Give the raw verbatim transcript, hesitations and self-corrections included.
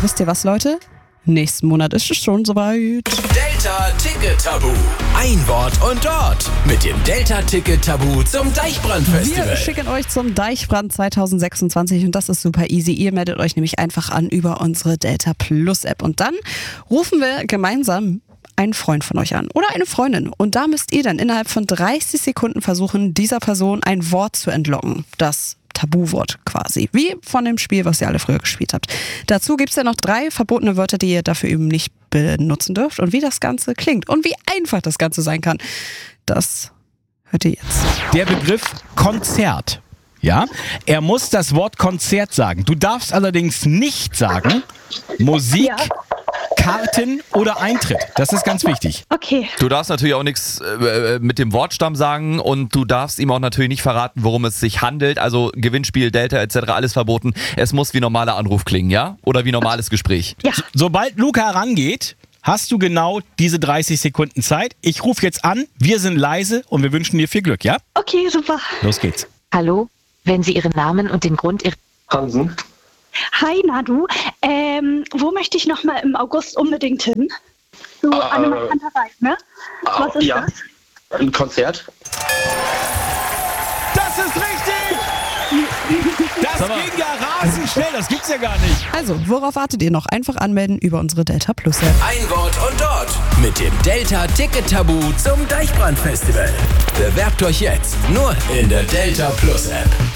wisst ihr was, Leute? Nächsten Monat ist es schon soweit. Delta Ticket Tabu. Ein Wort und Ort. Mit dem Delta Ticket Tabu zum Deichbrand-Festival. Wir schicken euch zum Deichbrand zwanzig sechsundzwanzig und das ist super easy. Ihr meldet euch nämlich einfach an über unsere Delta Plus App und dann rufen wir gemeinsam einen Freund von euch an oder eine Freundin. Und da müsst ihr dann innerhalb von dreißig Sekunden versuchen, dieser Person ein Wort zu entlocken. Das Tabuwort quasi. Wie von dem Spiel, was ihr alle früher gespielt habt. Dazu gibt es ja noch drei verbotene Wörter, die ihr dafür eben nicht benutzen dürft. Und wie das Ganze klingt und wie einfach das Ganze sein kann, das hört ihr jetzt. Der Begriff Konzert. Ja, er muss das Wort Konzert sagen. Du darfst allerdings nicht sagen Musik, Ja. Karten oder Eintritt. Das ist ganz wichtig. Okay. Du darfst natürlich auch nichts äh, mit dem Wortstamm sagen und du darfst ihm auch natürlich nicht verraten, worum es sich handelt. Also Gewinnspiel, Delta et cetera, alles verboten. Es muss wie normaler Anruf klingen, ja? Oder wie normales Gespräch. Ja. Sobald Luca rangeht, hast du genau diese dreißig Sekunden Zeit. Ich rufe jetzt an, wir sind leise und wir wünschen dir viel Glück, ja? Okay, super. Los geht's. Hallo, wenn Sie Ihren Namen und den Grund Ihrer... Hansen. Hi, Nadu. Ähm, wo möchte ich noch mal im August unbedingt hin? So Äh, an der Kanterei, ne? Was ist ja, das? ein Konzert. Das ist richtig! Das ging ja rasend schnell, das gibt's ja gar nicht. Also, worauf wartet ihr noch? Einfach anmelden über unsere Delta Plus App. Ein Wort und Ort. Mit dem Delta Ticket Tabu zum Deichbrand-Festival. Bewerbt euch jetzt nur in der Delta Plus App.